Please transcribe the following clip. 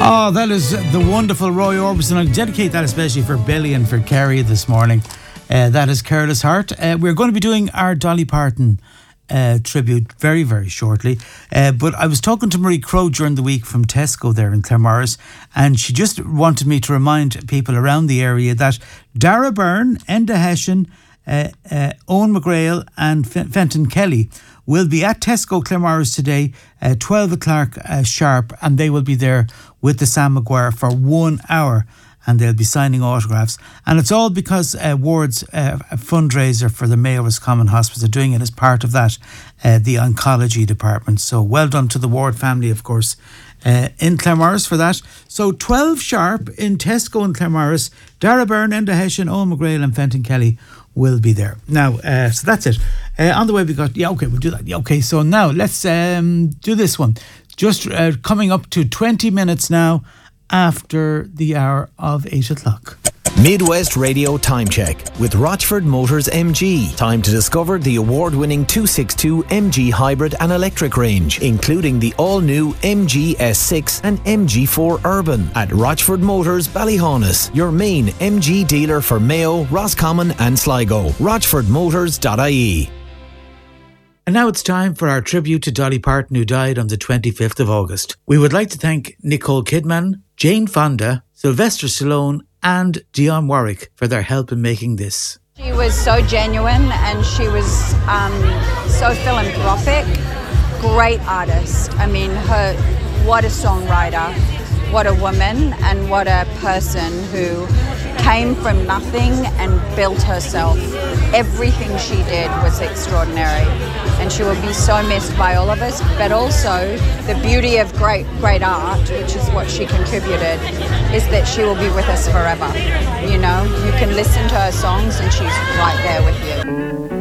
Oh, that is the wonderful Roy Orbison. I'll dedicate that especially for Billy and for Kerry this morning. That is Careless Heart. We're going to be doing our Dolly Parton tribute very, very shortly. But I was talking to Marie Crowe during the week from Tesco there in Claremorris, and she just wanted me to remind people around the area that Dara Byrne, Enda Hession, Owen McGrail and Fenton Kelly will be at Tesco Claremorris today at 12 o'clock sharp, and they will be there with the Sam Maguire for 1 hour, and they'll be signing autographs. And it's all because Ward's fundraiser for the Mayo Roscommon Hospice are doing it as part of that, the oncology department. So well done to the Ward family, of course, in Claremorris for that. So 12 sharp in Tesco in Claremorris. Dara Byrne, Enda Hession, Owen McGrail and Fenton Kelly will be there. Now, so that's it. On the way we got, we'll do that. Okay, so now let's do this one. Just coming up to 20 minutes now after the hour of 8 o'clock. Midwest Radio Time Check with Rochford Motors MG. Time to discover the award-winning 262 MG hybrid and electric range, including the all-new MG S6 and MG4 Urban at Rochford Motors Ballyhaunis, your main MG dealer for Mayo, Roscommon and Sligo. RochfordMotors.ie. And now it's time for our tribute to Dolly Parton, who died on the 25th of August. We would like to thank Nicole Kidman, Jane Fonda, Sylvester Stallone and Dionne Warwick for their help in making this. She was so genuine and she was so philanthropic. Great artist. I mean, what a songwriter, what a woman, and what a person who came from nothing and built herself. Everything she did was extraordinary, and she will be so missed by all of us. But also, the beauty of great art, which is what she contributed, is that she will be with us forever. You know, you can listen to her songs and she's right there with you.